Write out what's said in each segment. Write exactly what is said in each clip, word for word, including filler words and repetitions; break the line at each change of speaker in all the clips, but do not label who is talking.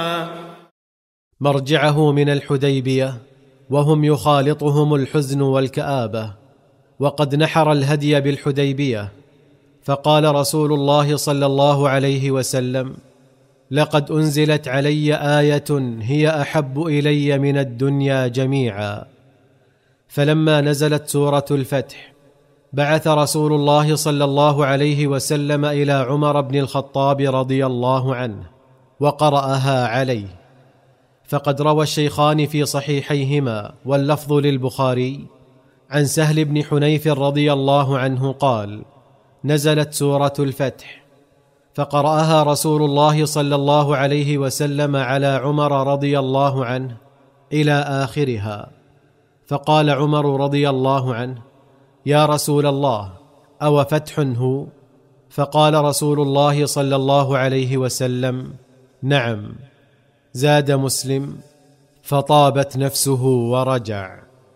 مرجعه من الحديبية وهم يخالطهم الحزن والكآبة، وقد نحر الهدي بالحديبية، فقال رسول الله صلى الله عليه وسلم: لقد أنزلت علي آية هي أحب إلي من الدنيا جميعا. فلما نزلت سورة الفتح بعث رسول الله صلى الله عليه وسلم إلى عمر بن الخطاب رضي الله عنه وقرأها عليه. فقد روى الشيخان في صحيحيهما واللفظ للبخاري عن سهل بن حنيف رضي الله عنه قال: نزلت سورة الفتح فقرأها رسول الله صلى الله عليه وسلم على عمر رضي الله عنه إلى آخرها، فقال عمر رضي الله عنه: يا رسول الله، أو فتح هو؟ فقال رسول الله صلى الله عليه وسلم: نعم. زاد مسلم: فطابت نفسه ورجع.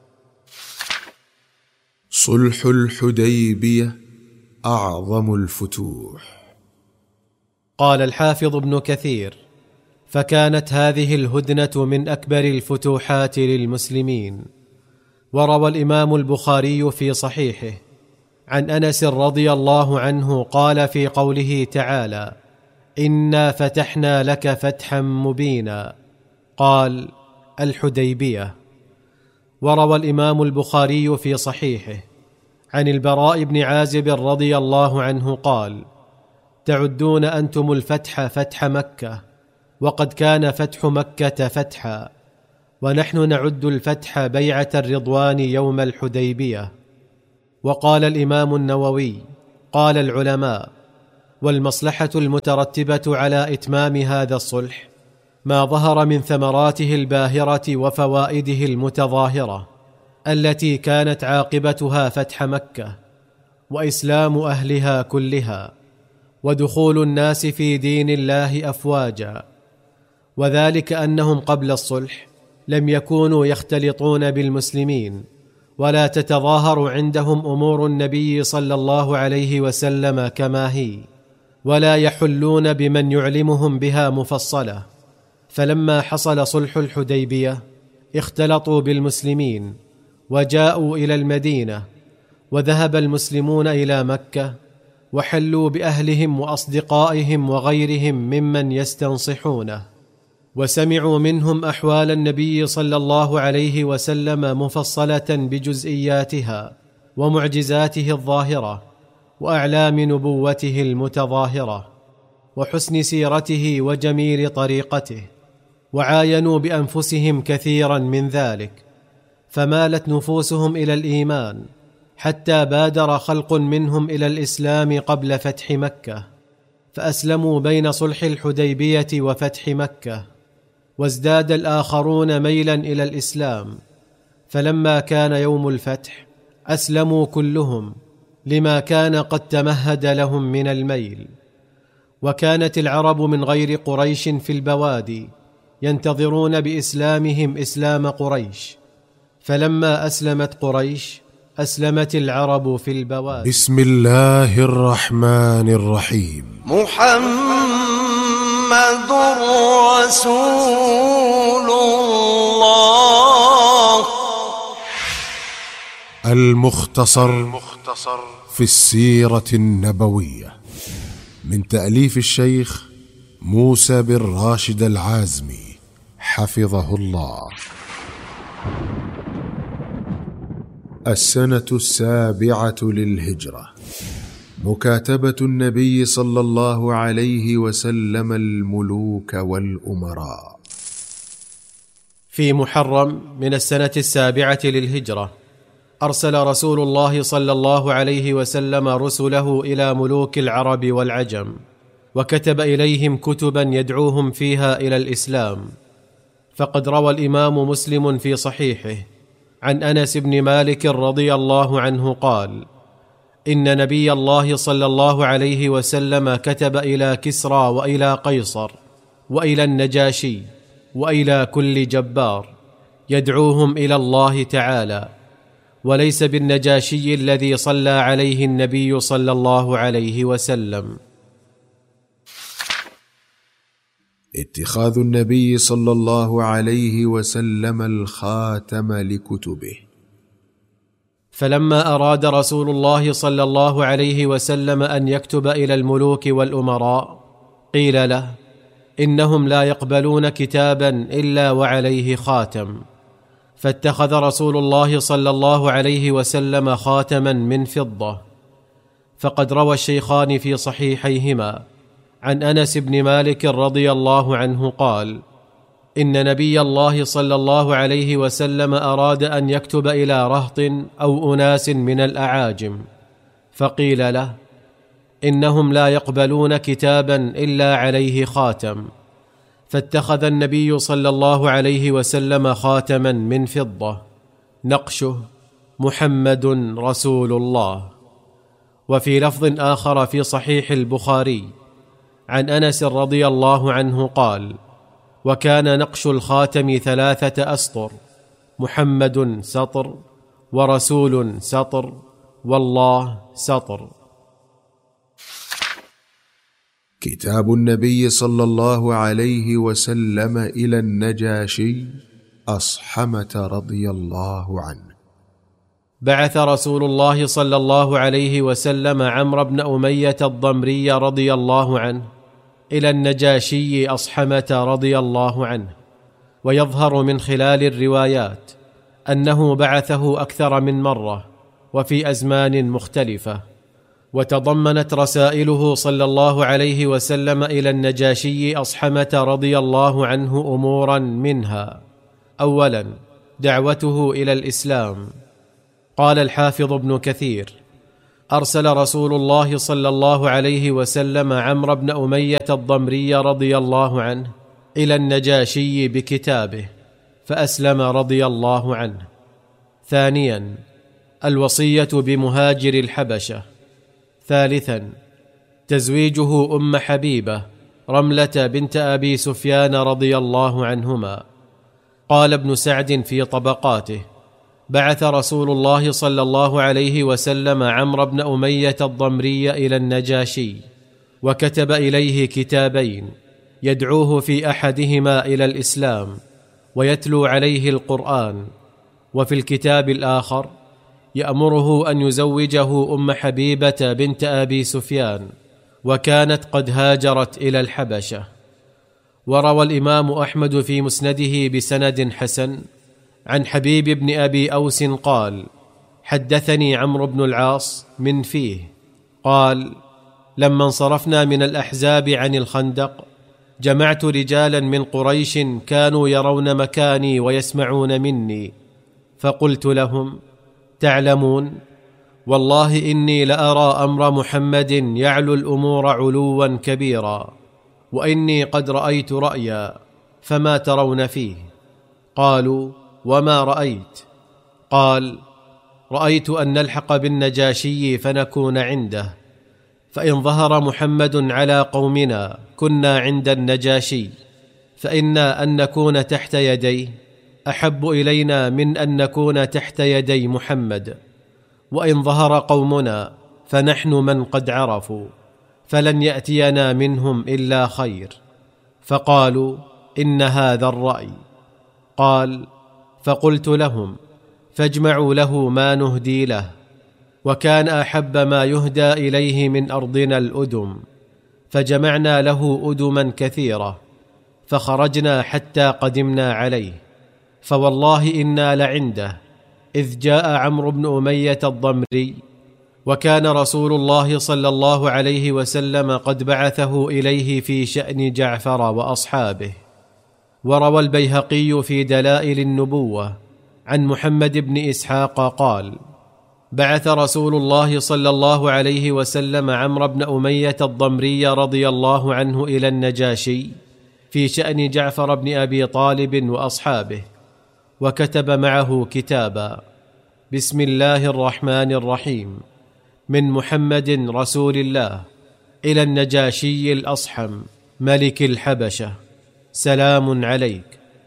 صلح الحديبية أعظم الفتوح.
قال الحافظ ابن كثير: فكانت هذه الهدنة من أكبر الفتوحات للمسلمين. وروى الإمام البخاري في صحيحه عن أنس رضي الله عنه قال في قوله تعالى: إنا فتحنا لك فتحا مبينا، قال: الحديبية. وروى الإمام البخاري في صحيحه عن البراء بن عازب رضي الله عنه قال: تعدون أنتم الفتح فتح مكة، وقد كان فتح مكة فتحا، ونحن نعد الفتح بيعة الرضوان يوم الحديبية. وقال الإمام النووي: قال العلماء: والمصلحة المترتبة على إتمام هذا الصلح ما ظهر من ثمراته الباهرة وفوائده المتظاهرة التي كانت عاقبتها فتح مكة وإسلام أهلها كلها ودخول الناس في دين الله أفواجا، وذلك أنهم قبل الصلح لم يكونوا يختلطون بالمسلمين، ولا تتظاهر عندهم أمور النبي صلى الله عليه وسلم كما هي، ولا يحلون بمن يعلمهم بها مفصلة. فلما حصل صلح الحديبية اختلطوا بالمسلمين وجاءوا إلى المدينة، وذهب المسلمون إلى مكة وحلوا بأهلهم وأصدقائهم وغيرهم ممن يستنصحونه، وسمعوا منهم أحوال النبي صلى الله عليه وسلم مفصلة بجزئياتها ومعجزاته الظاهرة وأعلام نبوته المتظاهرة وحسن سيرته وجميل طريقته، وعاينوا بأنفسهم كثيرا من ذلك، فمالت نفوسهم إلى الإيمان حتى بادر خلق منهم إلى الإسلام قبل فتح مكة، فأسلموا بين صلح الحديبية وفتح مكة، وازداد الآخرون ميلا إلى الإسلام. فلما كان يوم الفتح أسلموا كلهم لما كان قد تمهد لهم من الميل. وكانت العرب من غير قريش في البوادي ينتظرون بإسلامهم إسلام قريش، فلما أسلمت قريش أسلمت العرب في البوادي.
بسم الله الرحمن الرحيم.
محمد رسول الله.
المختصر في السيرة النبوية من تأليف الشيخ موسى بن راشد العازمي حفظه الله. السنة السابعة للهجرة. مكاتبة النبي صلى الله عليه وسلم الملوك والأمراء.
في محرم من السنة السابعة للهجرة أرسل رسول الله صلى الله عليه وسلم رسله إلى ملوك العرب والعجم، وكتب إليهم كتبا يدعوهم فيها إلى الإسلام. فقد روى الإمام مسلم في صحيحه عن أنس بن مالك رضي الله عنه قال: إن نبي الله صلى الله عليه وسلم كتب إلى كسرى وإلى قيصر وإلى النجاشي وإلى كل جبار يدعوهم إلى الله تعالى، وليس بالنجاشي الذي صلى عليه النبي صلى الله عليه وسلم.
اتخاذ النبي صلى الله عليه وسلم الخاتم لكتبه.
فلما أراد رسول الله صلى الله عليه وسلم أن يكتب إلى الملوك والأمراء قيل له: إنهم لا يقبلون كتابا إلا وعليه خاتم. فاتخذ رسول الله صلى الله عليه وسلم خاتما من فضة. فقد روى الشيخان في صحيحيهما عن أنس بن مالك رضي الله عنه قال: إن نبي الله صلى الله عليه وسلم أراد أن يكتب إلى رهط أو أناس من الأعاجم، فقيل له: إنهم لا يقبلون كتابا إلا عليه خاتم. فاتخذ النبي صلى الله عليه وسلم خاتما من فضة نقشه: محمد رسول الله. وفي لفظ آخر في صحيح البخاري عن أنس رضي الله عنه قال: وكان نقش الخاتم ثلاثة أسطر: محمد سطر، ورسول سطر، والله سطر.
كتاب النبي صلى الله عليه وسلم إلى النجاشي أصحمة رضي الله عنه.
بعث رسول الله صلى الله عليه وسلم عمرو بن أمية الضمري رضي الله عنه إلى النجاشي أصحمة رضي الله عنه. ويظهر من خلال الروايات أنه بعثه أكثر من مرة وفي أزمان مختلفة. وتضمنت رسائله صلى الله عليه وسلم إلى النجاشي أصحمة رضي الله عنه أمورا، منها: أولا دعوته إلى الإسلام. قال الحافظ ابن كثير: أرسل رسول الله صلى الله عليه وسلم عمرو بن أمية الضمري رضي الله عنه إلى النجاشي بكتابه فأسلم رضي الله عنه. ثانيا الوصية بمهاجر الحبشة. ثالثا تزويجه أم حبيبة رملة بنت أبي سفيان رضي الله عنهما. قال ابن سعد في طبقاته: بعث رسول الله صلى الله عليه وسلم عمرو بن أمية الضمري إلى النجاشي، وكتب إليه كتابين يدعوه في أحدهما إلى الإسلام ويتلو عليه القرآن، وفي الكتاب الآخر يأمره أن يزوجه أم حبيبة بنت أبي سفيان، وكانت قد هاجرت إلى الحبشة. وروى الإمام أحمد في مسنده بسند حسن عن حبيب بن أبي أوس قال: حدثني عمرو بن العاص من فيه قال: لما انصرفنا من الأحزاب عن الخندق جمعت رجالا من قريش كانوا يرون مكاني ويسمعون مني، فقلت لهم: تعلمون، والله إني لأرى أمر محمد يعلو الأمور علوا كبيرا، وإني قد رأيت رأيا، فما ترون فيه؟ قالوا: وما رأيت؟ قال: رأيت أن نلحق بالنجاشي فنكون عنده، فإن ظهر محمد على قومنا كنا عند النجاشي، فإنا أن نكون تحت يديه أحب إلينا من أن نكون تحت يدي محمد، وإن ظهر قومنا فنحن من قد عرفوا، فلن يأتينا منهم إلا خير. فقالوا: إن هذا الرأي. قال: فقلت لهم: فاجمعوا له ما نهدي له. وكان أحب ما يهدى إليه من أرضنا الأدم، فجمعنا له أدما كثيرة، فخرجنا حتى قدمنا عليه، فوالله إنا لعنده إذ جاء عمرو بن أمية الضمري، وكان رسول الله صلى الله عليه وسلم قد بعثه إليه في شأن جعفر وأصحابه. وروى البيهقي في دلائل النبوة عن محمد بن إسحاق قال: بعث رسول الله صلى الله عليه وسلم عمرو بن أمية الضمري رضي الله عنه إلى النجاشي في شأن جعفر بن أبي طالب وأصحابه، وكتب معه كتابا: بسم الله الرحمن الرحيم، من محمد رسول الله إلى النجاشي الأصحم ملك الحبشة، سلام عليك،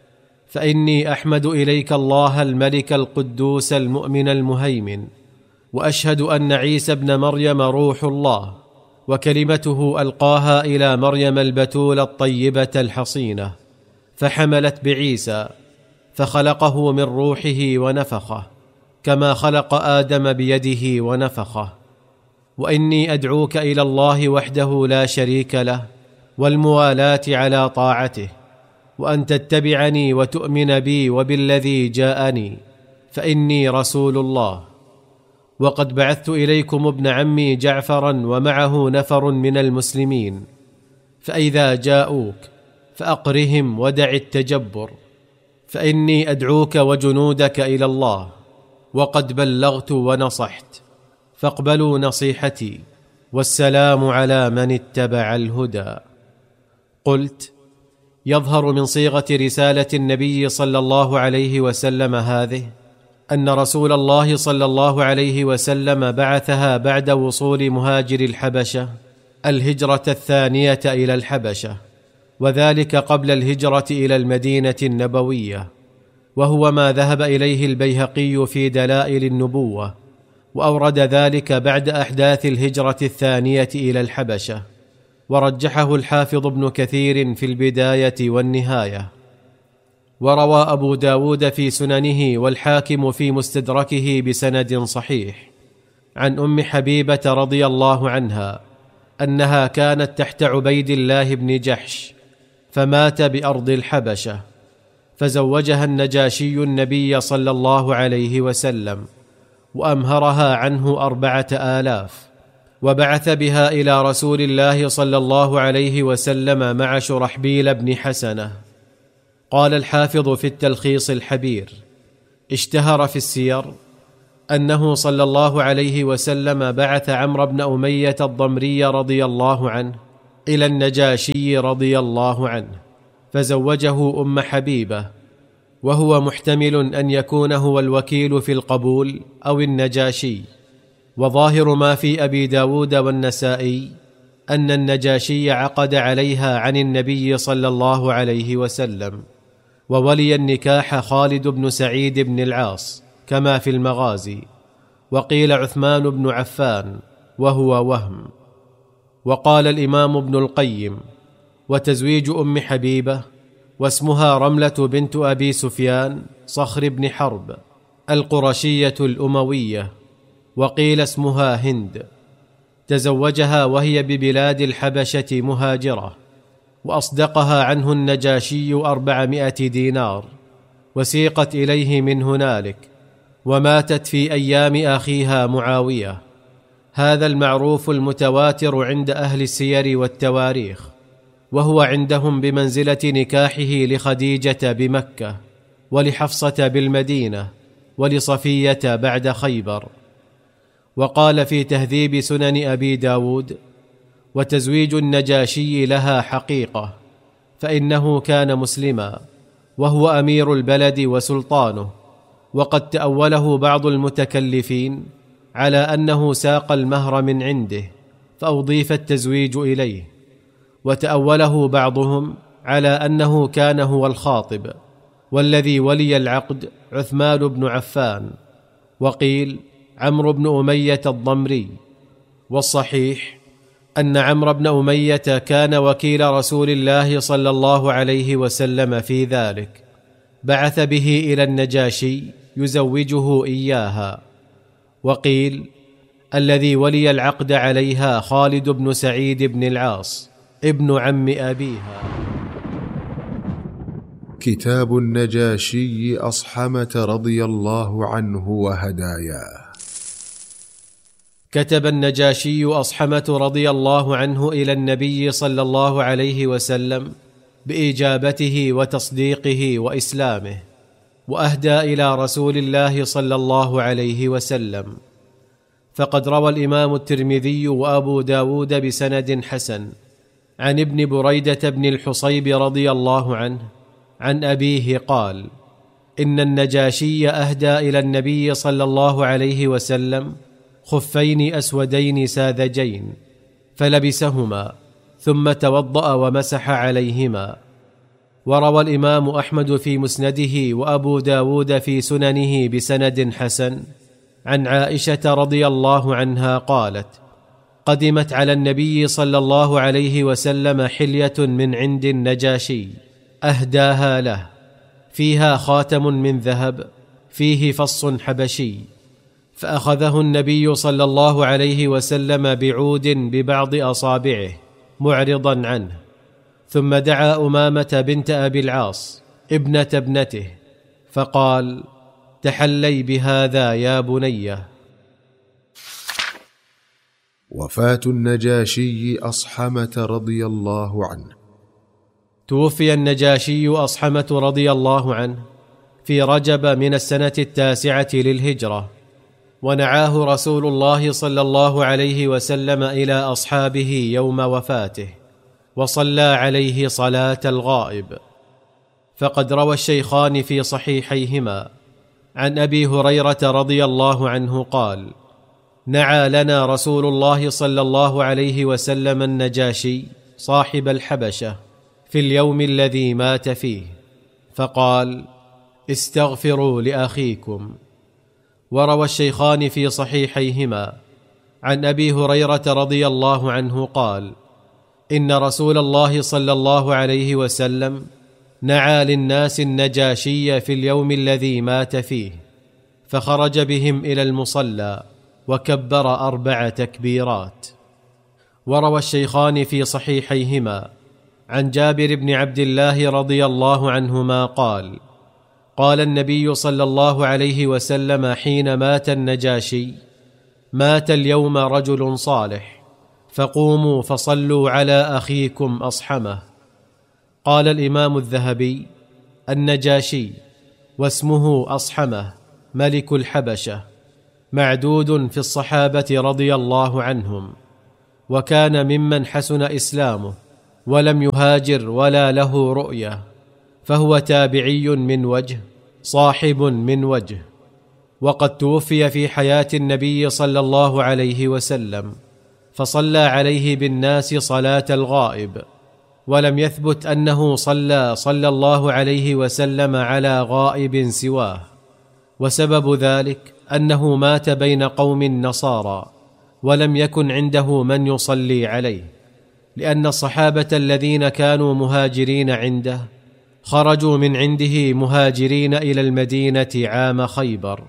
فإني أحمد إليك الله الملك القدوس المؤمن المهيمن، وأشهد أن عيسى ابن مريم روح الله وكلمته ألقاها إلى مريم البتول الطيبة الحصينة، فحملت بعيسى فخلقه من روحه ونفخه، كما خلق آدم بيده ونفخه. وإني أدعوك إلى الله وحده لا شريك له، والموالاة على طاعته، وأن تتبعني وتؤمن بي وبالذي جاءني، فإني رسول الله. وقد بعثت إليكم ابن عمي جعفرا ومعه نفر من المسلمين، فإذا جاءوك فأقرهم ودع التجبر، فإني أدعوك وجنودك إلى الله، وقد بلغت ونصحت، فاقبلوا نصيحتي، والسلام على من اتبع الهدى. قلت: يظهر من صيغة رسالة النبي صلى الله عليه وسلم هذه أن رسول الله صلى الله عليه وسلم بعثها بعد وصول مهاجر الحبشة الهجرة الثانية إلى الحبشة، وذلك قبل الهجرة إلى المدينة النبوية، وهو ما ذهب إليه البيهقي في دلائل النبوة، وأورد ذلك بعد أحداث الهجرة الثانية إلى الحبشة، ورجحه الحافظ ابن كثير في البداية والنهاية. وروى أبو داود في سننه والحاكم في مستدركه بسند صحيح عن أم حبيبة رضي الله عنها أنها كانت تحت عبيد الله بن جحش، فمات بأرض الحبشة، فزوجها النجاشي النبي صلى الله عليه وسلم، وأمهرها عنه أربعة آلاف، وبعث بها إلى رسول الله صلى الله عليه وسلم مع شرحبيل بن حسنة. قال الحافظ في التلخيص الحبير: اشتهر في السير أنه صلى الله عليه وسلم بعث عمرو بن أمية الضمري رضي الله عنه إلى النجاشي رضي الله عنه، فزوجه أم حبيبة، وهو محتمل أن يكون هو الوكيل في القبول أو النجاشي. وظاهر ما في أبي داود والنسائي أن النجاشي عقد عليها عن النبي صلى الله عليه وسلم، وولي النكاح خالد بن سعيد بن العاص كما في المغازي، وقيل عثمان بن عفان، وهو وهم. وقال الإمام ابن القيم: وتزويج أم حبيبة واسمها رملة بنت أبي سفيان صخر بن حرب القرشية الأموية، وقيل اسمها هند. تزوجها وهي ببلاد الحبشة مهاجرة، وأصدقها عنه النجاشي أربعمائة دينار، وسيقت إليه من هنالك، وماتت في أيام أخيها معاوية. هذا المعروف المتواتر عند أهل السير والتواريخ، وهو عندهم بمنزلة نكاحه لخديجة بمكة، ولحفصة بالمدينة، ولصفية بعد خيبر. وقال في تهذيب سنن أبي داود: وتزويج النجاشي لها حقيقة، فإنه كان مسلما، وهو أمير البلد وسلطانه، وقد تأوله بعض المتكلفين على أنه ساق المهر من عنده فأضيف التزويج إليه، وتأوله بعضهم على أنه كان هو الخاطب، والذي ولي العقد عثمان بن عفان، وقيل عمرو بن أمية الضمري. والصحيح أن عمرو بن أمية كان وكيل رسول الله صلى الله عليه وسلم في ذلك، بعث به إلى النجاشي يزوجه إياها. وقيل الذي ولي العقد عليها خالد بن سعيد بن العاص ابن عم أبيها.
كتاب النجاشي أصحمة رضي الله عنه وهداياه.
كتب النجاشي أصحمة رضي الله عنه إلى النبي صلى الله عليه وسلم بإجابته وتصديقه وإسلامه، وأهدى إلى رسول الله صلى الله عليه وسلم. فقد روى الإمام الترمذي وأبو داود بسند حسن عن ابن بريدة بن الحصيب رضي الله عنه عن أبيه قال: إن النجاشي أهدى إلى النبي صلى الله عليه وسلم خفين أسودين ساذجين، فلبسهما ثم توضأ ومسح عليهما. وروى الإمام أحمد في مسنده وأبو داود في سننه بسند حسن عن عائشة رضي الله عنها قالت: قدمت على النبي صلى الله عليه وسلم حلية من عند النجاشي أهداها له، فيها خاتم من ذهب فيه فص حبشي، فأخذه النبي صلى الله عليه وسلم بعود ببعض أصابعه معرضا عنه، ثم دعا أمامة بنت أبي العاص ابنة ابنته فقال: تحلي بهذا يا بنيه.
وفاة النجاشي أصحمة رضي الله عنه.
توفي النجاشي أصحمة رضي الله عنه في رجب من السنة التاسعة للهجرة، ونعاه رسول الله صلى الله عليه وسلم إلى أصحابه يوم وفاته، وصلى عليه صلاة الغائب. فقد روى الشيخان في صحيحيهما عن أبي هريرة رضي الله عنه قال: نعى لنا رسول الله صلى الله عليه وسلم النجاشي صاحب الحبشة في اليوم الذي مات فيه، فقال: استغفروا لأخيكم. وروى الشيخان في صحيحيهما عن أبي هريرة رضي الله عنه قال: إن رسول الله صلى الله عليه وسلم نعى للناس النجاشي في اليوم الذي مات فيه، فخرج بهم إلى المصلى وكبر أربع تكبيرات. وروى الشيخان في صحيحيهما عن جابر بن عبد الله رضي الله عنهما قال: قال النبي صلى الله عليه وسلم حين مات النجاشي: مات اليوم رجل صالح، فقوموا فصلوا على أخيكم أصحمه. قال الإمام الذهبي: النجاشي واسمه أصحمه ملك الحبشة، معدود في الصحابة رضي الله عنهم، وكان ممن حسن إسلامه ولم يهاجر ولا له رؤية، فهو تابعي من وجه صاحب من وجه. وقد توفي في حياة النبي صلى الله عليه وسلم، فصلى عليه بالناس صلاة الغائب، ولم يثبت أنه صلى صلى الله عليه وسلم على غائب سواه، وسبب ذلك أنه مات بين قوم نصارى ولم يكن عنده من يصلي عليه، لأن الصحابة الذين كانوا مهاجرين عنده خرجوا من عنده مهاجرين إلى المدينة عام خيبر.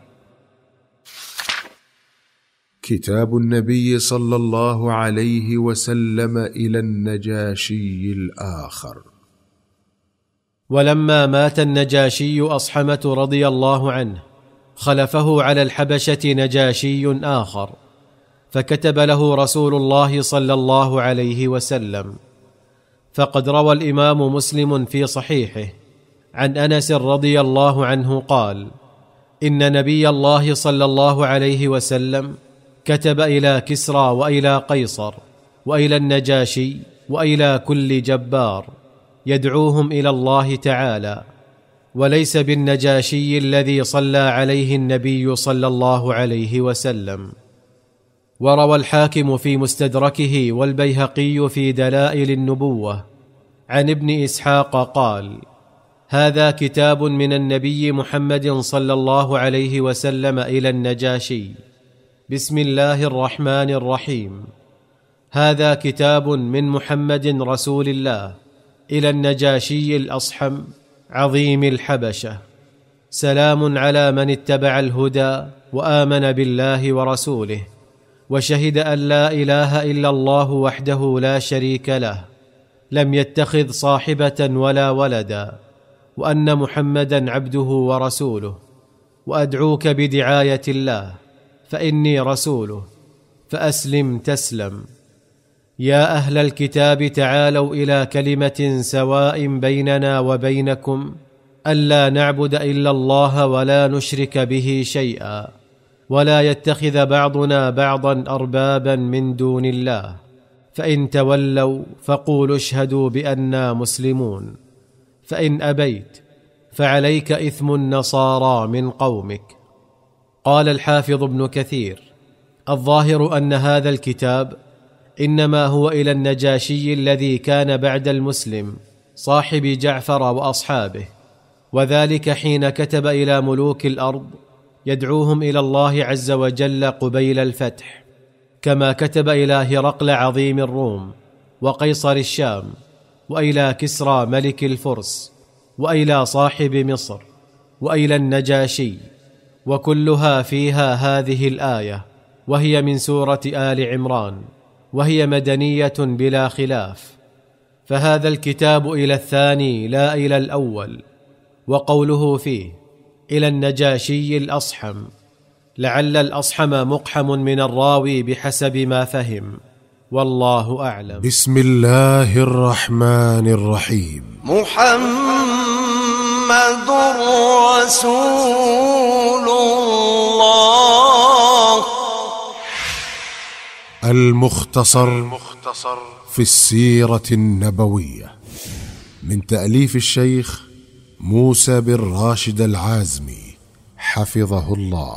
كتاب النبي صلى الله عليه وسلم إلى النجاشي الآخر.
ولما مات النجاشي أصحمة رضي الله عنه، خلفه على الحبشة نجاشي آخر، فكتب له رسول الله صلى الله عليه وسلم. فقد روى الإمام مسلم في صحيحه عن أنس رضي الله عنه قال: إن نبي الله صلى الله عليه وسلم كتب إلى كسرى وإلى قيصر وإلى النجاشي وإلى كل جبار يدعوهم إلى الله تعالى، وليس بالنجاشي الذي صلى عليه النبي صلى الله عليه وسلم. وروى الحاكم في مستدركه والبيهقي في دلائل النبوة عن ابن إسحاق قال: هذا كتاب من النبي محمد صلى الله عليه وسلم إلى النجاشي. بسم الله الرحمن الرحيم. هذا كتاب من محمد رسول الله إلى النجاشي الأصحم عظيم الحبشة. سلام على من اتبع الهدى وآمن بالله ورسوله، وشهد أن لا إله إلا الله وحده لا شريك له، لم يتخذ صاحبة ولا ولدا، وأن محمدا عبده ورسوله. وأدعوك بدعاية الله، فإني رسوله، فأسلم تسلم. يا أهل الكتاب تعالوا إلى كلمة سواء بيننا وبينكم ألا نعبد إلا الله ولا نشرك به شيئا، ولا يتخذ بعضنا بعضا أربابا من دون الله، فإن تولوا فقولوا اشهدوا بأننا مسلمون، فإن أبيت فعليك إثم النصارى من قومك. قال الحافظ ابن كثير: الظاهر أن هذا الكتاب إنما هو إلى النجاشي الذي كان بعد المسلم صاحب جعفر وأصحابه، وذلك حين كتب إلى ملوك الأرض يدعوهم إلى الله عز وجل قبيل الفتح، كما كتب إلى هرقل عظيم الروم وقيصر الشام وإلى كسرى ملك الفرس وإلى صاحب مصر وإلى النجاشي، وكلها فيها هذه الآية، وهي من سورة آل عمران، وهي مدنية بلا خلاف. فهذا الكتاب إلى الثاني لا إلى الأول. وقوله فيه إلى النجاشي الأصحم، لعل الأصحم مقحم من الراوي بحسب ما فهم، والله أعلم.
بسم الله الرحمن الرحيم.
محمد رسول الله.
المختصر في السيرة النبوية، من تأليف الشيخ موسى بن راشد العازمي حفظه الله.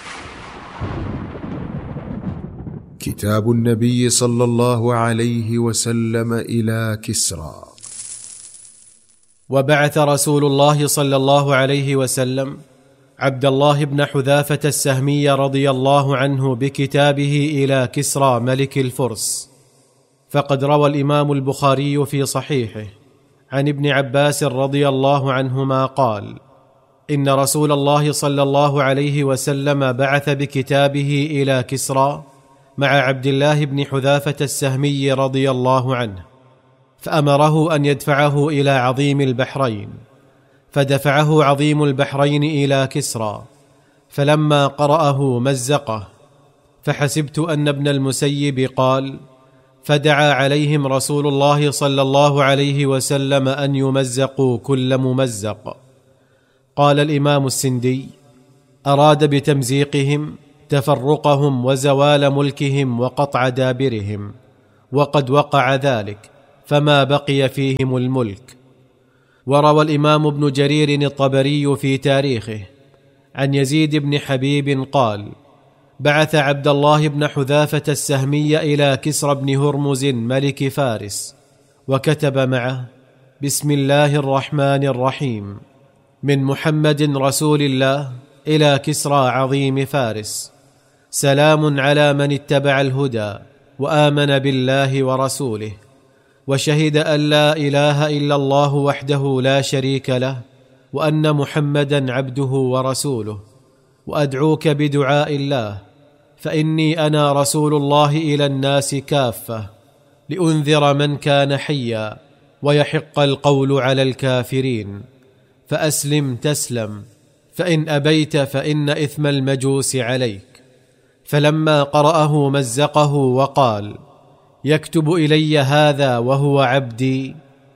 كتاب النبي صلى الله عليه وسلم إلى كسرى.
وبعث رسول الله صلى الله عليه وسلم عبد الله بن حذافة السهمي رضي الله عنه بكتابه إلى كسرى ملك الفرس. فقد روى الإمام البخاري في صحيحه عن ابن عباس رضي الله عنهما قال: إن رسول الله صلى الله عليه وسلم بعث بكتابه إلى كسرى مع عبد الله بن حذافة السهمي رضي الله عنه، فأمره أن يدفعه إلى عظيم البحرين، فدفعه عظيم البحرين إلى كسرى، فلما قرأه مزقه، فحسبت أن ابن المسيب قال: فدعا عليهم رسول الله صلى الله عليه وسلم أن يمزقوا كل ممزق. قال الإمام السندي: أراد بتمزيقهم تفرقهم وزوال ملكهم وقطع دابرهم، وقد وقع ذلك، فما بقي فيهم الملك. وروى الإمام ابن جرير الطبري في تاريخه عن يزيد بن حبيب قال: بعث عبد الله بن حذافة السهمي إلى كسرى بن هرمز ملك فارس، وكتب معه: بسم الله الرحمن الرحيم، من محمد رسول الله إلى كسرى عظيم فارس، سلام على من اتبع الهدى وآمن بالله ورسوله، وشهد أن لا إله إلا الله وحده لا شريك له، وأن محمدا عبده ورسوله، وأدعوك بدعاء الله، فإني أنا رسول الله إلى الناس كافة، لأنذر من كان حيا ويحق القول على الكافرين، فأسلم تسلم، فإن أبيت فإن إثم المجوس عليك. فلما قرأه مزقه وقال: يكتب إلي هذا وهو عبدي.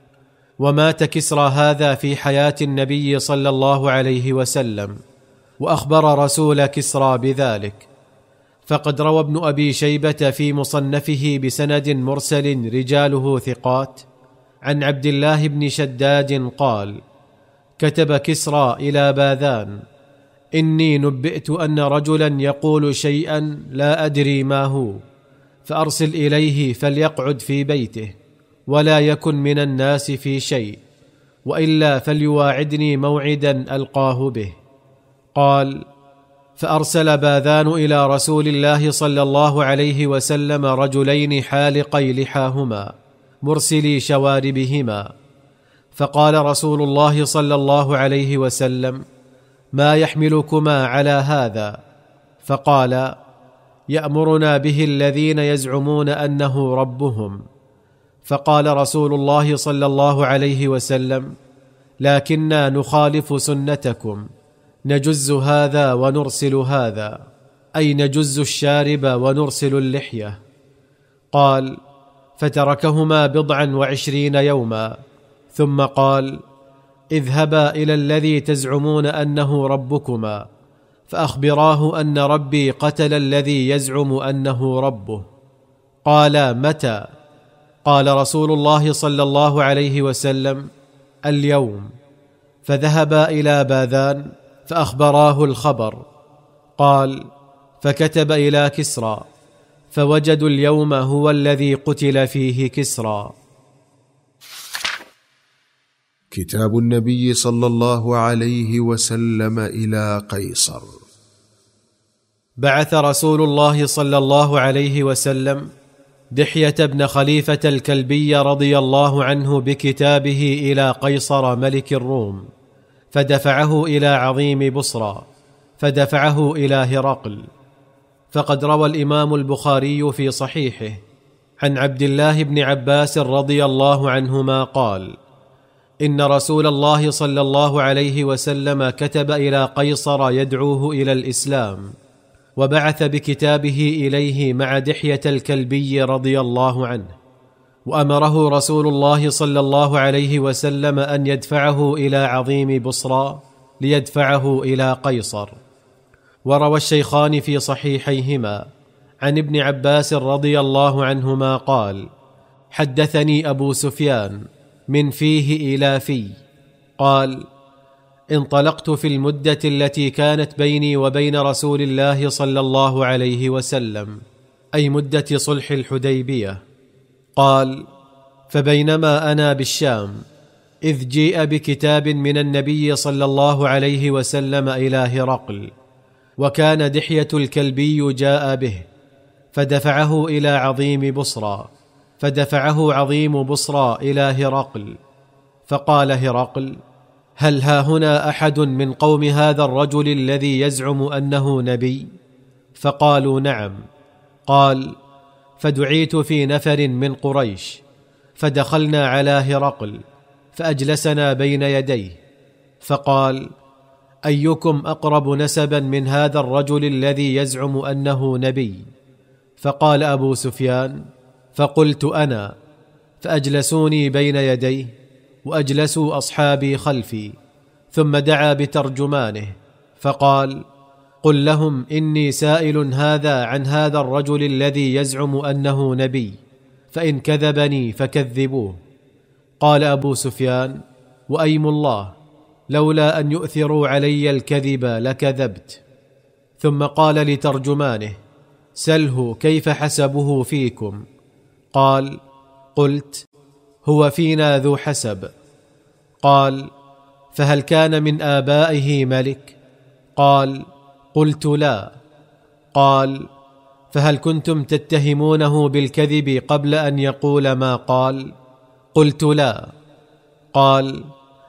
ومات كسرى هذا في حياة النبي صلى الله عليه وسلم، وأخبر رسول كسرى بذلك. فقد روى ابن أبي شيبة في مصنفه بسند مرسل رجاله ثقات عن عبد الله بن شداد قال: كتب كسرى إلى باذان: إني نبئت أن رجلا يقول شيئا لا أدري ما هو، فأرسل إليه فليقعد في بيته ولا يكن من الناس في شيء، وإلا فليواعدني موعدا ألقاه به. قال: فأرسل باذان إلى رسول الله صلى الله عليه وسلم رجلين حالقي لحاهما مرسلي شواربهما، فقال رسول الله صلى الله عليه وسلم: ما يحملكما على هذا؟ فقال: يأمرنا به الذين يزعمون أنه ربهم. فقال رسول الله صلى الله عليه وسلم: لكننا نخالف سنتكم، نجز هذا ونرسل هذا، أي نجز الشارب ونرسل اللحية. قال: فتركهما بضعا وعشرين يوما، ثم قال: اذهبا إلى الذي تزعمون أنه ربكما، فأخبراه أن ربي قتل الذي يزعم أنه ربه. قال: متى؟ قال رسول الله صلى الله عليه وسلم: اليوم. فذهبا إلى باذان فأخبراه الخبر. قال: فكتب إلى كسرى، فوجدوا اليوم هو الذي قتل فيه كسرى.
كتاب النبي صلى الله عليه وسلم إلى قيصر.
بعث رسول الله صلى الله عليه وسلم دحية بن خليفة الكلبي رضي الله عنه بكتابه إلى قيصر ملك الروم، فدفعه إلى عظيم بصرى، فدفعه إلى هرقل. فقد روى الإمام البخاري في صحيحه عن عبد الله بن عباس رضي الله عنهما قال: إن رسول الله صلى الله عليه وسلم كتب إلى قيصر يدعوه إلى الإسلام، وبعث بكتابه إليه مع دحية الكلبي رضي الله عنه، وأمره رسول الله صلى الله عليه وسلم أن يدفعه إلى عظيم بصرى ليدفعه إلى قيصر. وروى الشيخان في صحيحيهما عن ابن عباس رضي الله عنهما قال: حدثني أبو سفيان من فيه إلى في قال: انطلقت في المدة التي كانت بيني وبين رسول الله صلى الله عليه وسلم، أي مدة صلح الحديبية. قال: فبينما أنا بالشام إذ جيء بكتاب من النبي صلى الله عليه وسلم إلى هرقل، وكان دحية الكلبي جاء به، فدفعه إلى عظيم بصرى، فدفعه عظيم بصرى إلى هرقل. فقال هرقل: هل ها هنا أحد من قوم هذا الرجل الذي يزعم أنه نبي؟ فقالوا: نعم. قال: فدعيت في نفر من قريش، فدخلنا على هرقل فأجلسنا بين يديه، فقال: أيكم أقرب نسبا من هذا الرجل الذي يزعم أنه نبي؟ فقال أبو سفيان: فقلت أنا، فأجلسوني بين يديه وأجلسوا أصحابي خلفي، ثم دعا بترجمانه فقال: قل لهم إني سائل هذا عن هذا الرجل الذي يزعم أنه نبي، فإن كذبني فكذبوه. قال أبو سفيان: وأيم الله، لولا أن يؤثروا علي الكذب لكذبت. ثم قال لترجمانه: سله كيف حسبه فيكم؟ قال: قلت: هو فينا ذو حسب. قال: فهل كان من آبائه ملك؟ قال: قلت: لا. قال: فهل كنتم تتهمونه بالكذب قبل أن يقول ما قال؟ قلت: لا. قال: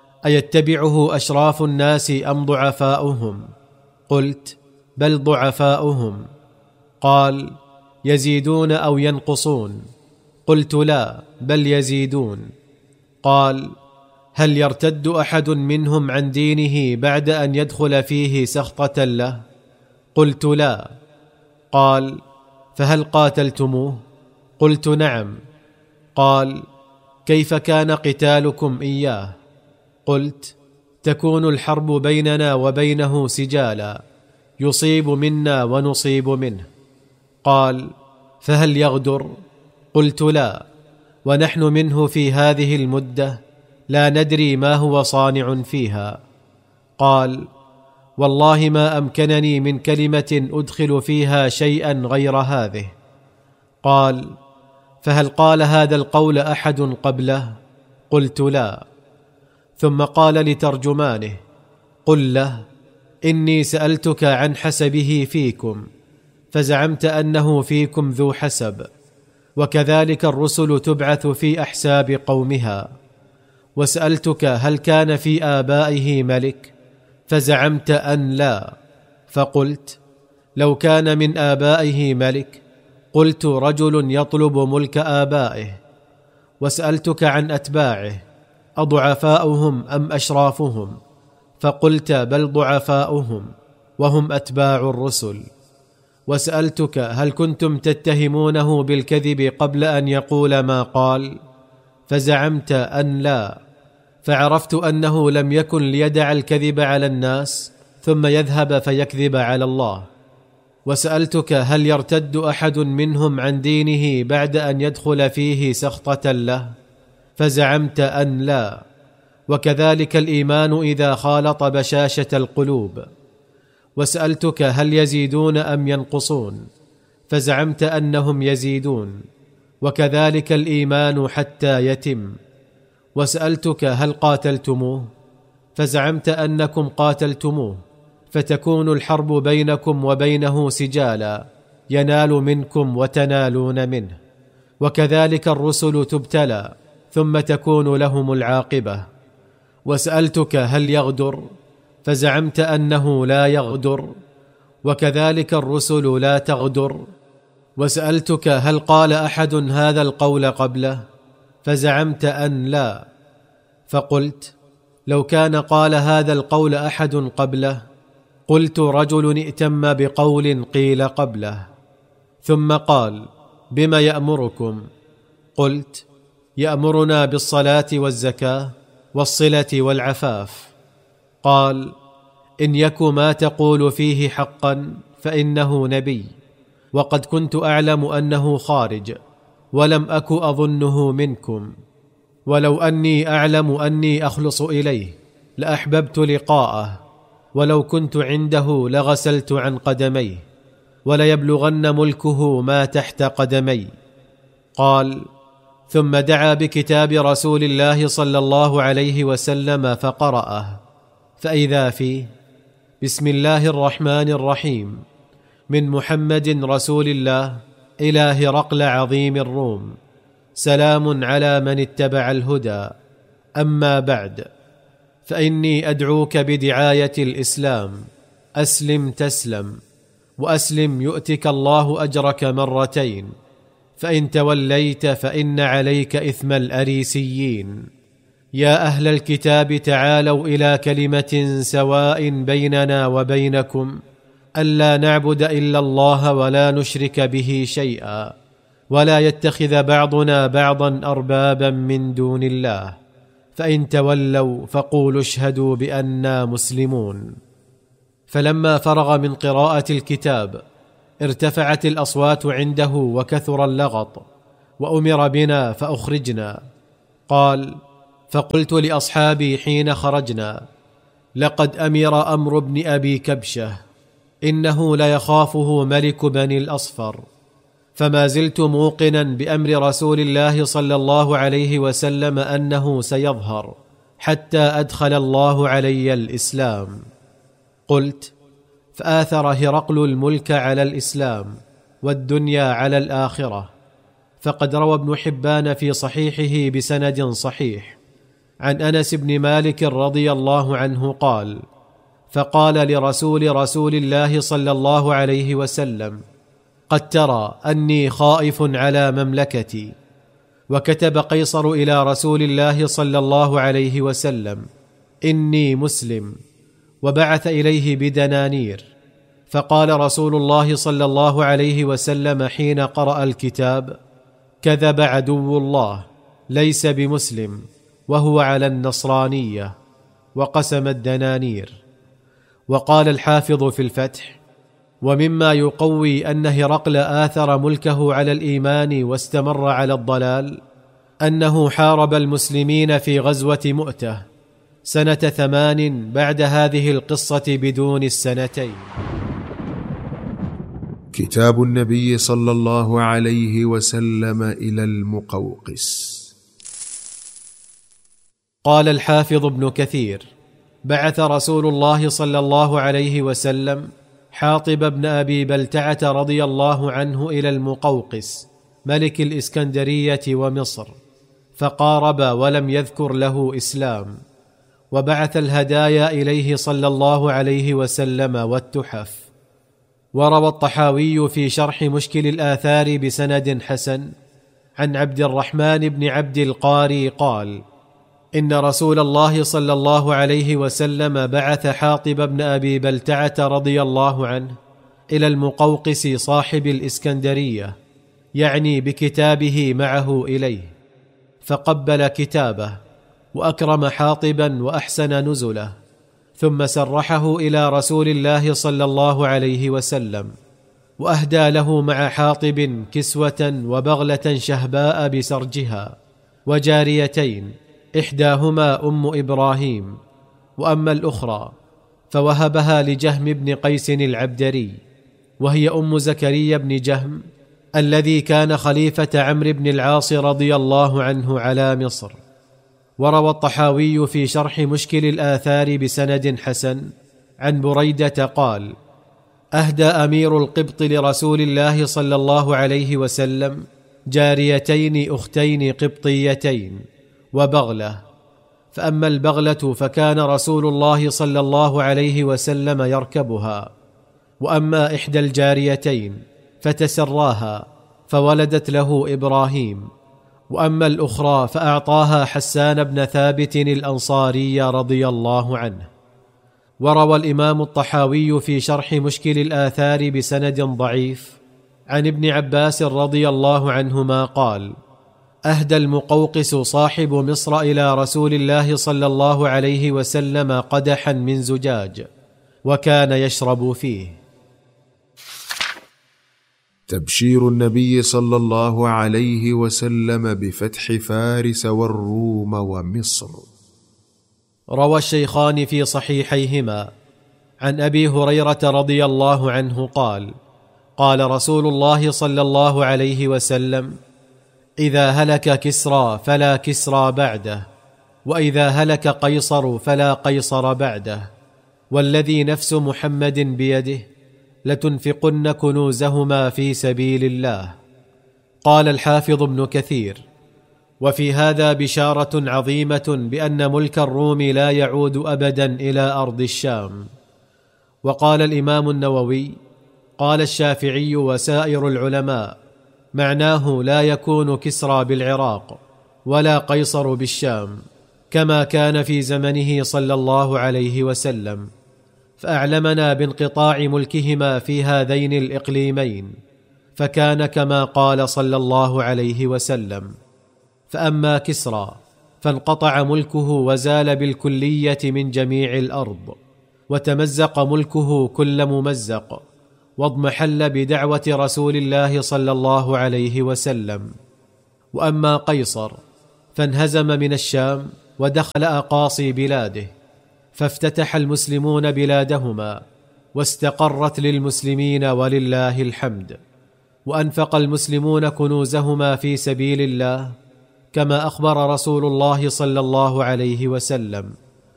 أيتبعه أشراف الناس أم ضعفاؤهم؟ قلت: بل ضعفاؤهم. قال: يزيدون أو ينقصون؟ قلت: لا، بل يزيدون. قال: هل يرتد أحد منهم عن دينه بعد أن يدخل فيه سخطة له؟ قلت: لا. قال: فهل قاتلتموه؟ قلت: نعم. قال: كيف كان قتالكم إياه؟ قلت: تكون الحرب بيننا وبينه سجالا، يصيب منا ونصيب منه. قال: فهل يغدر؟ قلت: لا، ونحن منه في هذه المدة لا ندري ما هو صانع فيها. قال: والله ما أمكنني من كلمة أدخل فيها شيئا غير هذه. قال: فهل قال هذا القول أحد قبله؟ قلت: لا. ثم قال لترجمانه: قل له إني سألتك عن حسبه فيكم، فزعمت أنه فيكم ذو حسب، وكذلك الرسل تبعث في أحساب قومها. وسألتك هل كان في آبائه ملك، فزعمت أن لا، فقلت: لو كان من آبائه ملك قلت رجل يطلب ملك آبائه. وسألتك عن أتباعه، أضعفاؤهم أم أشرافهم؟ فقلت: بل ضعفاؤهم، وهم أتباع الرسل. وسألتك هل كنتم تتهمونه بالكذب قبل أن يقول ما قال؟ فزعمت أن لا، فعرفت أنه لم يكن ليدع الكذب على الناس ثم يذهب فيكذب على الله. وسألتك هل يرتد أحد منهم عن دينه بعد أن يدخل فيه سخطة له؟ فزعمت أن لا، وكذلك الإيمان إذا خالط بشاشة القلوب. وسألتك هل يزيدون أم ينقصون؟ فزعمت أنهم يزيدون، وكذلك الإيمان حتى يتم. وسألتك هل قاتلتموه؟ فزعمت أنكم قاتلتموه، فتكون الحرب بينكم وبينه سجالا ينال منكم وتنالون منه، وكذلك الرسل تبتلى ثم تكون لهم العاقبة. وسألتك هل يغدر فزعمت أنه لا يغدر، وكذلك الرسل لا تغدر. وسألتك هل قال أحد هذا القول قبله فزعمت أن لا، فقلت لو كان قال هذا القول أحد قبله قلت رجل ائتم بقول قيل قبله. ثم قال بما يأمركم؟ قلت يأمرنا بالصلاة والزكاة والصلة والعفاف. قال إن يك ما تقول فيه حقا فإنه نبي، وقد كنت أعلم أنه خارج ولم أك أظنه منكم، ولو أني أعلم أني أخلص إليه لأحببت لقاءه، ولو كنت عنده لغسلت عن قدميه، وليبلغن ملكه ما تحت قدمي. قال ثم دعا بكتاب رسول الله صلى الله عليه وسلم فقرأه، فإذا فيه بسم الله الرحمن الرحيم من محمد رسول الله إلى هرقل عظيم الروم، سلام على من اتبع الهدى، أما بعد، فإني أدعوك بدعاية الإسلام، أسلم تسلم، وأسلم يؤتك الله أجرك مرتين، فإن توليت فإن عليك إثم الأريسيين. يا أهل الكتاب تعالوا إلى كلمة سواء بيننا وبينكم ألا نعبد إلا الله ولا نشرك به شيئا، ولا يتخذ بعضنا بعضا أربابا من دون الله، فإن تولوا فقولوا اشهدوا بأننا مسلمون. فلما فرغ من قراءة الكتاب ارتفعت الأصوات عنده وكثر اللغط، وأمر بنا فأخرجنا. قال فقلت لأصحابي حين خرجنا لقد أمر أمر ابن أبي كبشة، إنه ليخافه ملك بني الأصفر، فما زلت موقنا بأمر رسول الله صلى الله عليه وسلم أنه سيظهر حتى أدخل الله علي الإسلام. قلت فآثر هرقل الملك على الإسلام والدنيا على الآخرة، فقد روى ابن حبان في صحيحه بسند صحيح عن أنس بن مالك رضي الله عنه قال فقال لرسول رسول الله صلى الله عليه وسلم قد ترى أني خائف على مملكتي. وكتب قيصر إلى رسول الله صلى الله عليه وسلم إني مسلم، وبعث إليه بدنانير. فقال رسول الله صلى الله عليه وسلم حين قرأ الكتاب كذب عدو الله ليس بمسلم وهو على النصرانية، وقسم الدنانير. وقال الحافظ في الفتح ومما يقوي أن هرقل آثر ملكه على الإيمان واستمر على الضلال أنه حارب المسلمين في غزوة مؤتة سنة ثمان بعد هذه القصة بدون السنتين.
كتاب النبي صلى الله عليه وسلم إلى المقوقس.
قال الحافظ ابن كثير بعث رسول الله صلى الله عليه وسلم حاطب بن أبي بلتعة رضي الله عنه إلى المقوقس ملك الإسكندرية ومصر، فقارب ولم يذكر له إسلام، وبعث الهدايا إليه صلى الله عليه وسلم والتحف. وروى الطحاوي في شرح مشكل الآثار بسند حسن عن عبد الرحمن بن عبد القاري قال إن رسول الله صلى الله عليه وسلم بعث حاطب بن أبي بلتعة رضي الله عنه إلى المقوقس صاحب الإسكندرية، يعني بكتابه معه إليه، فقبل كتابه وأكرم حاطبا وأحسن نزله، ثم سرحه إلى رسول الله صلى الله عليه وسلم، وأهدى له مع حاطب كسوة وبغلة شهباء بسرجها وجاريتين، إحداهما أم إبراهيم، وأما الأخرى فوهبها لجهم بن قيس العبدري، وهي أم زكريا بن جهم الذي كان خليفة عمرو بن العاص رضي الله عنه على مصر. وروى الطحاوي في شرح مشكل الآثار بسند حسن عن بريدة قال: أهدى أمير القبط لرسول الله صلى الله عليه وسلم جاريتين أختين قبطيتين وبغلة، فأما البغلة فكان رسول الله صلى الله عليه وسلم يركبها، وأما إحدى الجاريتين فتسراها فولدت له إبراهيم، وأما الأخرى فأعطاها حسان بن ثابت الأنصاري رضي الله عنه. وروى الإمام الطحاوي في شرح مشكل الآثار بسند ضعيف عن ابن عباس رضي الله عنهما قال: أهدى المقوقس صاحب مصر إلى رسول الله صلى الله عليه وسلم قدحا من زجاج، وكان يشرب فيه.
تبشير النبي صلى الله عليه وسلم بفتح فارس والروم ومصر.
روى الشيخان في صحيحيهما عن أبي هريرة رضي الله عنه قال: قال رسول الله صلى الله عليه وسلم: إذا هلك كسرى فلا كسرى بعده، وإذا هلك قيصر فلا قيصر بعده، والذي نفس محمد بيده لتنفقن كنوزهما في سبيل الله. قال الحافظ ابن كثير: وفي هذا بشارة عظيمة بأن ملك الروم لا يعود أبدا إلى أرض الشام. وقال الإمام النووي: قال الشافعي وسائر العلماء: معناه لا يكون كسرى بالعراق ولا قيصر بالشام، كما كان في زمنه صلى الله عليه وسلم، فأعلمنا بانقطاع ملكهما في هذين الإقليمين، فكان كما قال صلى الله عليه وسلم. فأما كسرى فانقطع ملكه وزال بالكلية من جميع الأرض، وتمزق ملكه كل ممزق، واضمحل بدعوة رسول الله صلى الله عليه وسلم. وأما قيصر فانهزم من الشام ودخل أقاصي بلاده، فافتتح المسلمون بلادهما، واستقرت للمسلمين ولله الحمد، وأنفق المسلمون كنوزهما في سبيل الله كما أخبر رسول الله صلى الله عليه وسلم،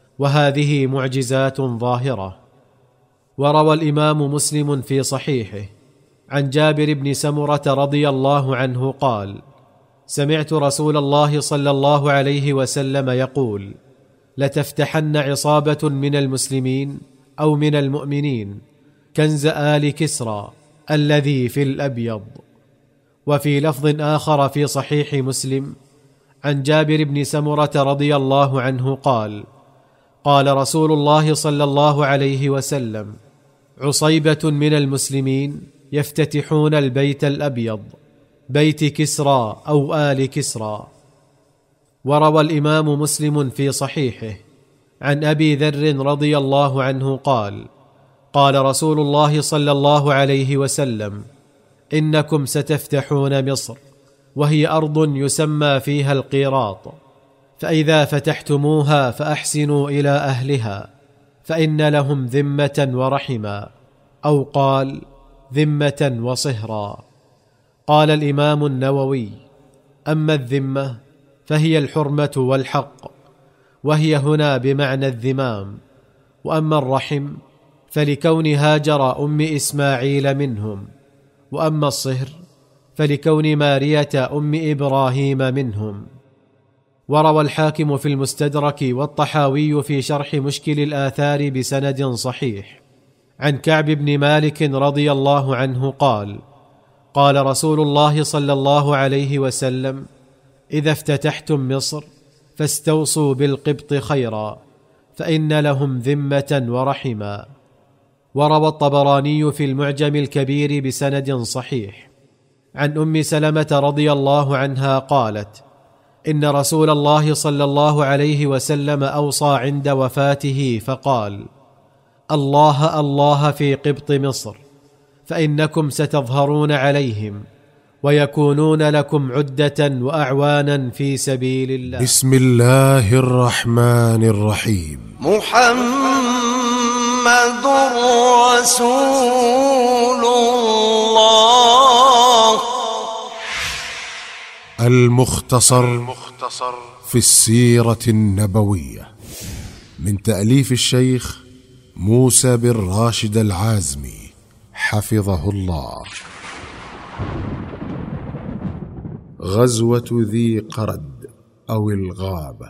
وهذه معجزات ظاهرة. وروى الإمام مسلم في صحيحه عن جابر بن سمرة رضي الله عنه قال: سمعت رسول الله صلى الله عليه وسلم يقول: لتفتحن عصابة من المسلمين أو من المؤمنين كنز آل كسرى الذي في الأبيض. وفي لفظ آخر في صحيح مسلم عن جابر بن سمرة رضي الله عنه قال: قال رسول الله صلى الله عليه وسلم: عصيبة من المسلمين يفتتحون البيت الأبيض، بيت كسرى أو آل كسرى. وروى الإمام مسلم في صحيحه عن أبي ذر رضي الله عنه قال: قال رسول الله صلى الله عليه وسلم: إنكم ستفتحون مصر، وهي أرض يسمى فيها القيراط، فإذا فتحتموها فأحسنوا إلى أهلها، فإن لهم ذمة ورحما، أو قال ذمة وصهرا. قال الإمام النووي: أما الذمة فهي الحرمة والحق، وهي هنا بمعنى الذمام. وأما الرحم فلكون هاجر أم إسماعيل منهم، وأما الصهر فلكون مارية أم إبراهيم منهم. وروى الحاكم في المستدرك والطحاوي في شرح مشكل الآثار بسند صحيح عن كعب بن مالك رضي الله عنه قال: قال رسول الله صلى الله عليه وسلم: إذا افتتحتم مصر فاستوصوا بالقبط خيرا، فإن لهم ذمة ورحما. وروى الطبراني في المعجم الكبير بسند صحيح عن أم سلمة رضي الله عنها قالت: إن رسول الله صلى الله عليه وسلم أوصى عند وفاته فقال: الله الله في قبط مصر، فإنكم ستظهرون عليهم ويكونون لكم عدة وأعوانا في سبيل الله.
بسم الله الرحمن الرحيم.
محمد رسول الله.
المختصر في السيرة النبوية، من تأليف الشيخ موسى بن راشد العازمي حفظه الله. غزوة ذي قرد أو الغابة.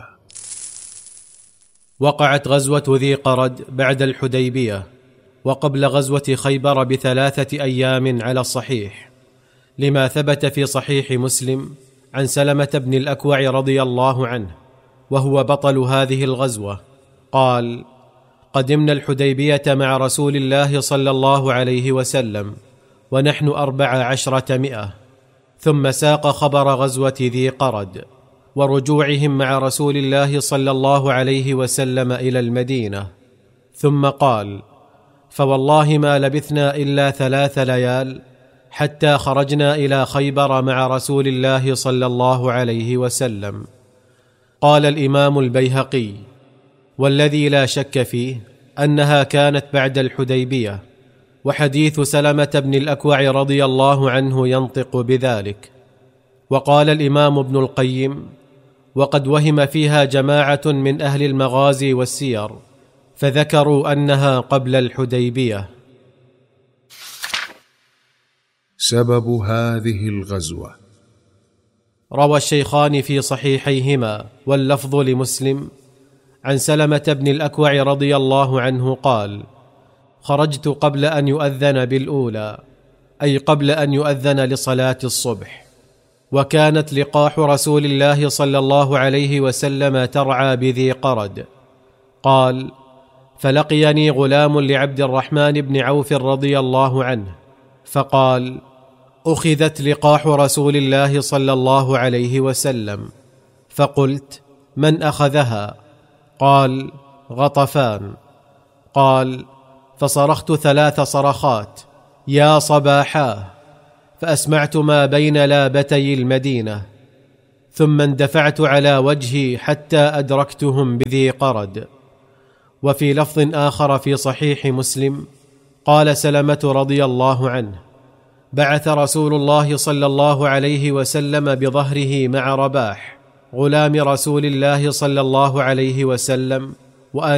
وقعت غزوة ذي قرد بعد الحديبية وقبل غزوة خيبر بثلاثة أيام على الصحيح، لما ثبت في صحيح مسلم عن سلمة بن الأكوع رضي الله عنه وهو بطل هذه الغزوة قال: قدمنا الحديبية مع رسول الله صلى الله عليه وسلم ونحن أربع عشرة مئة، ثم ساق خبر غزوة ذي قرد ورجوعهم مع رسول الله صلى الله عليه وسلم إلى المدينة، ثم قال: فوالله ما لبثنا إلا ثلاث ليال حتى خرجنا إلى خيبر مع رسول الله صلى الله عليه وسلم. قال الإمام البيهقي: والذي لا شك فيه أنها كانت بعد الحديبية، وحديث سلمة بن الأكوع رضي الله عنه ينطق بذلك. وقال الإمام ابن القيم: وقد وهم فيها جماعة من أهل المغازي والسير فذكروا أنها قبل الحديبية.
سبب هذه الغزوة.
روى الشيخان في صحيحيهما واللفظ لمسلم عن سلمة بن الأكوع رضي الله عنه قال: خرجت قبل أن يؤذن بالأولى، أي قبل أن يؤذن لصلاة الصبح، وكانت لقاح رسول الله صلى الله عليه وسلم ترعى بذي قرد. قال: فلقيني غلام لعبد الرحمن بن عوف رضي الله عنه فقال: أخذت لقاح رسول الله صلى الله عليه وسلم. فقلت: من أخذها؟ قال: غطفان. قال: فصرخت ثلاث صرخات: يا صباحاه، فأسمعت ما بين لابتي المدينة، ثم اندفعت على وجهي حتى أدركتهم بذي قرد. وفي لفظ آخر في صحيح مسلم قال سلمة رضي الله عنه: بعث رسول الله صلى الله عليه وسلم بظهره مع رباح غلام رسول الله صلى الله عليه وسلم وأنا